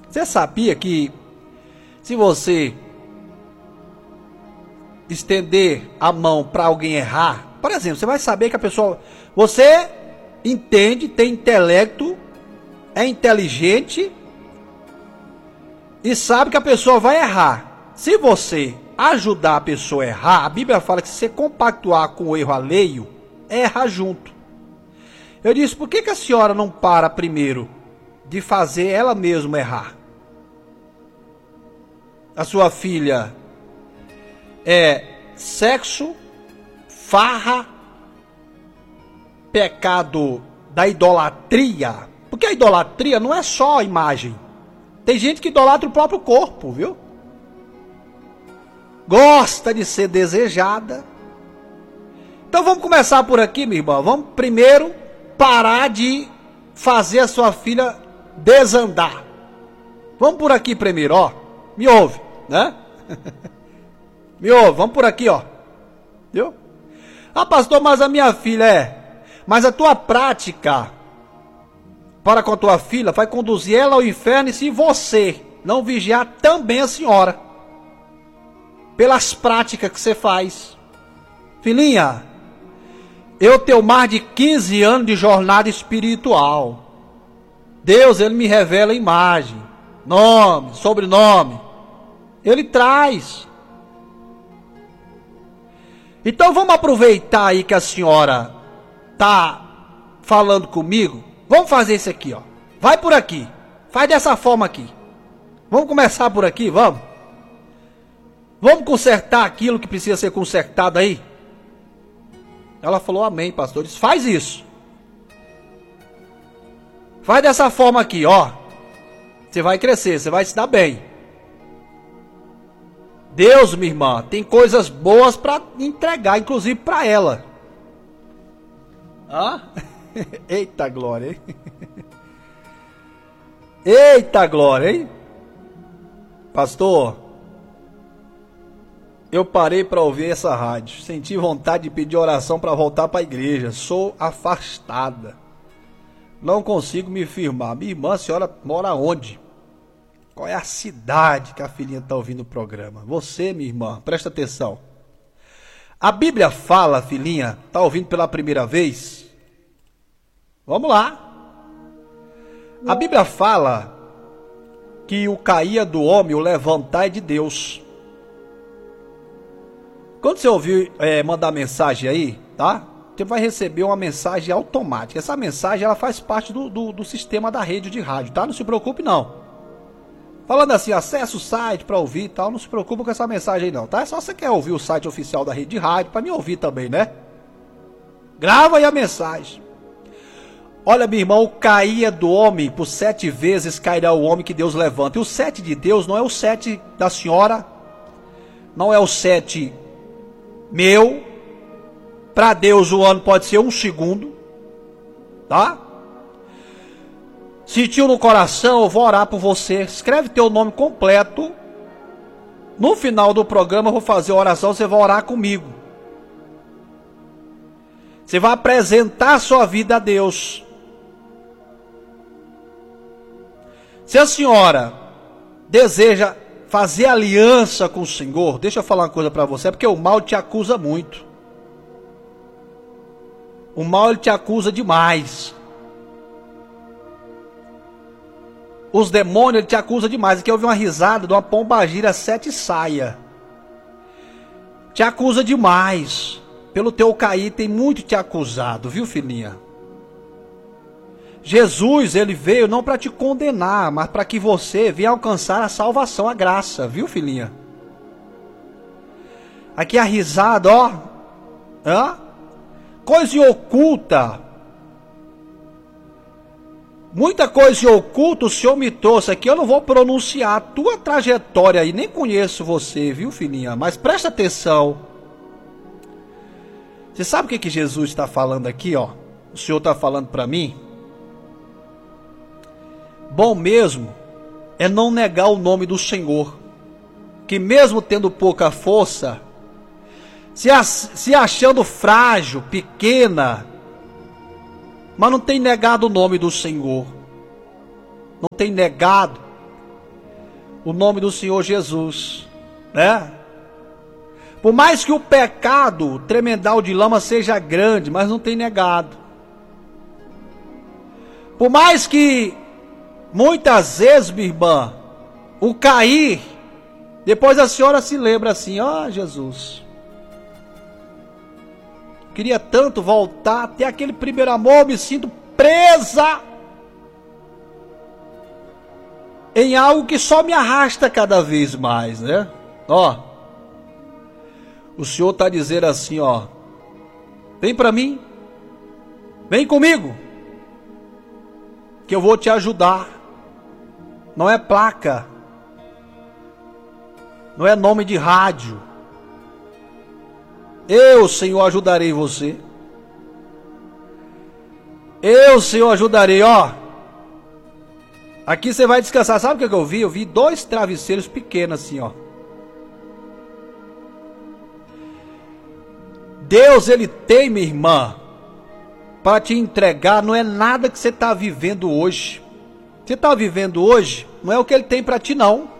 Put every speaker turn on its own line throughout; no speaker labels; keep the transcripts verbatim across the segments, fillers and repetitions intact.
Você sabia que se você estender a mão para alguém errar, por exemplo, você vai saber que a pessoa, você entende, tem intelecto, é inteligente e sabe que a pessoa vai errar. Se você ajudar a pessoa a errar, a Bíblia fala que se você compactuar com o erro alheio, erra junto. Eu disse, por que que a senhora não para primeiro de fazer ela mesma errar? A sua filha é sexo, farra, pecado da idolatria. Porque a idolatria não é só a imagem. Tem gente que idolatra o próprio corpo, viu? Gosta de ser desejada. Então vamos começar por aqui, minha irmã. Vamos primeiro parar de fazer a sua filha desandar. Vamos por aqui primeiro, ó. Me ouve, né? Me ouve, vamos por aqui, ó. Viu? Ah, pastor, mas a minha filha é... Mas a tua prática para com a tua filha vai conduzir ela ao inferno, e se você não vigiar também a senhora, pelas práticas que você faz. Filhinha, eu tenho mais de quinze anos de jornada espiritual. Deus, ele me revela a imagem, nome, sobrenome. Ele traz. Então vamos aproveitar aí que a senhora tá falando comigo. Vamos fazer isso aqui, ó. Vai por aqui. Faz dessa forma aqui. Vamos começar por aqui, vamos? Vamos consertar aquilo que precisa ser consertado aí? Ela falou, amém, pastor. Disse, faz isso. Faz dessa forma aqui, ó. Você vai crescer, você vai se dar bem. Deus, minha irmã, tem coisas boas para entregar, inclusive para ela. Ah? Eita glória, hein? Eita glória, hein? Pastor, eu parei para ouvir essa rádio. Senti vontade de pedir oração para voltar para a igreja. Sou afastada. Não consigo me firmar. Minha irmã, a senhora mora onde? Qual é a cidade que a filhinha está ouvindo o programa? Você, minha irmã, presta atenção. A Bíblia fala, filhinha, está ouvindo pela primeira vez? Vamos lá. A Bíblia fala que o cair do homem, o levantar é de Deus. Quando você ouvir é, mandar mensagem aí, tá? Você vai receber uma mensagem automática. Essa mensagem, ela faz parte do, do, do sistema da rede de rádio, tá? Não se preocupe, não. Falando assim, acessa o site para ouvir e tal, não se preocupe com essa mensagem aí não, tá? É só você quer ouvir o site oficial da rede de rádio para me ouvir também, né? Grava aí a mensagem. Olha, meu irmão, caía do homem, por sete vezes cairá o homem que Deus levanta. E o sete de Deus não é o sete da senhora, não é o sete meu. Para Deus o ano pode ser um segundo, tá? Sentiu no coração, eu vou orar por você. Escreve teu nome completo. No final do programa eu vou fazer a oração, você vai orar comigo. Você vai apresentar a sua vida a Deus. Se a senhora deseja fazer aliança com o Senhor, deixa eu falar uma coisa para você, porque o mal te acusa muito. O mal ele te acusa demais. Os demônios ele te acusam demais. Aqui eu ouvi uma risada de uma pombagira sete saia. Te acusa demais. Pelo teu cair tem muito te acusado, viu, filhinha? Jesus, ele veio não para te condenar, mas para que você venha alcançar a salvação, a graça, viu, filhinha? Aqui a risada, ó. Hã? Coisa oculta. Muita coisa oculta o Senhor me trouxe aqui. Eu não vou pronunciar a tua trajetória aí. Nem conheço você, viu, filhinha? Mas presta atenção. Você sabe o que, que Jesus está falando aqui, ó? O Senhor está falando para mim? Bom mesmo é não negar o nome do Senhor. Que mesmo tendo pouca força, se, se achando frágil, pequena, mas não tem negado o nome do Senhor. Não tem negado o nome do Senhor Jesus, né? Por mais que o pecado tremendal de lama seja grande, mas não tem negado. Por mais que muitas vezes, minha irmã, o cair, depois a senhora se lembra assim, ó oh, Jesus, queria tanto voltar até aquele primeiro amor, me sinto presa em algo que só me arrasta cada vez mais, né? Ó, o Senhor está dizendo assim, ó, vem para mim, vem comigo, que eu vou te ajudar. Não é placa, não é nome de rádio. Eu, Senhor, ajudarei você. Eu, Senhor, ajudarei, ó. Aqui você vai descansar. Sabe o que eu vi? Eu vi dois travesseiros pequenos assim, ó. Deus, Ele tem, minha irmã, para te entregar, não é nada que você está vivendo hoje. Você está vivendo hoje, não é o que Ele tem para ti, não.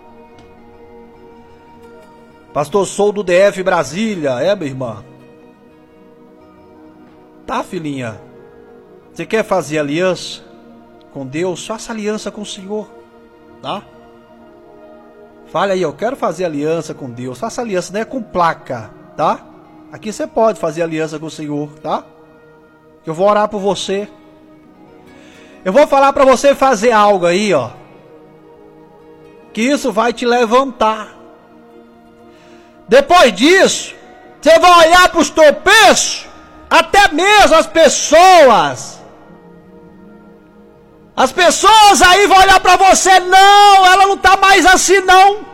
Pastor, sou do D F Brasília, é, minha irmã? Tá, filhinha? Você quer fazer aliança com Deus? Faça aliança com o Senhor, tá? Fale aí, eu quero fazer aliança com Deus. Faça aliança, não é com placa, tá? Aqui você pode fazer aliança com o Senhor, tá? Eu vou orar por você. Eu vou falar para você fazer algo aí, ó. Que isso vai te levantar. Depois disso, você vai olhar para os tropeços, até mesmo as pessoas. As pessoas aí vão olhar para você, não, ela não está mais assim, não.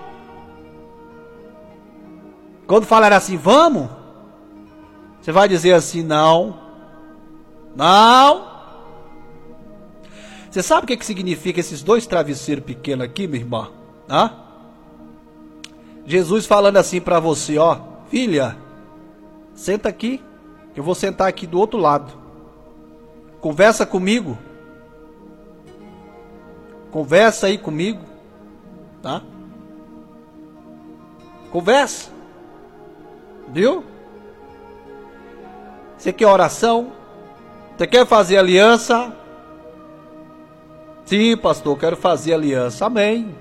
Quando falar assim, vamos, você vai dizer assim, não, não. Você sabe o que, que significa esses dois travesseiros pequenos aqui, minha irmã? Hã? Jesus falando assim para você, ó, filha, senta aqui, eu vou sentar aqui do outro lado. Conversa comigo. Conversa aí comigo, tá? Conversa. Viu? Você quer oração? Você quer fazer aliança? Sim, pastor, quero fazer aliança. Amém.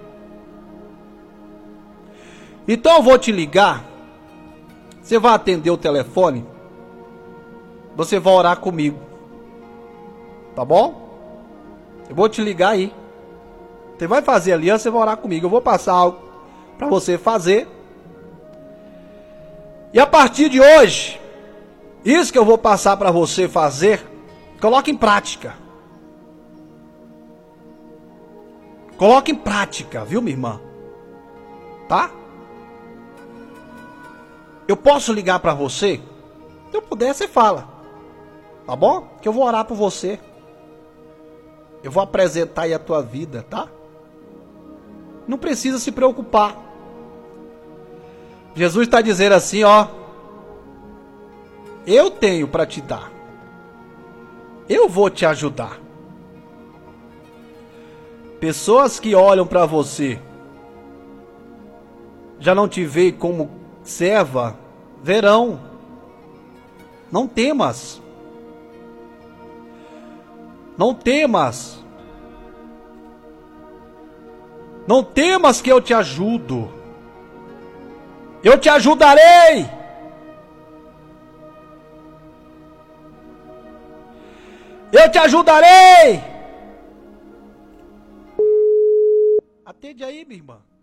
Então eu vou te ligar. Você vai atender o telefone. Você vai orar comigo. Tá bom? Eu vou te ligar aí. Você vai fazer aliança, você vai orar comigo. Eu vou passar algo para você fazer. E a partir de hoje, isso que eu vou passar para você fazer, coloque em prática. Coloque em prática, viu, minha irmã? Tá? Eu posso ligar para você? Se eu puder, você fala. Tá bom? Que eu vou orar por você. Eu vou apresentar aí a tua vida, tá? Não precisa se preocupar. Jesus está dizendo assim, ó. Eu tenho para te dar. Eu vou te ajudar. Pessoas que olham para você, já não te veem como serva, verão. Não temas. Não temas. Não temas que eu te ajudo. Eu te ajudarei. Eu te ajudarei. Atende aí, minha irmã.